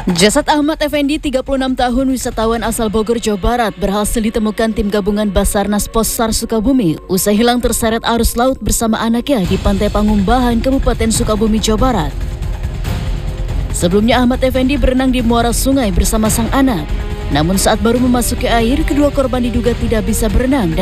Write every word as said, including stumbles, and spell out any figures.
Jasad Ahmad Effendi, tiga puluh enam tahun, wisatawan asal Bogor, Jawa Barat, berhasil ditemukan tim gabungan Basarnas Possar Sukabumi usai hilang terseret arus laut bersama anaknya di Pantai Pangumbahan, Kabupaten Sukabumi, Jawa Barat. Sebelumnya Ahmad Effendi berenang di muara sungai bersama sang anak. Namun saat baru memasuki air, kedua korban diduga tidak bisa berenang dan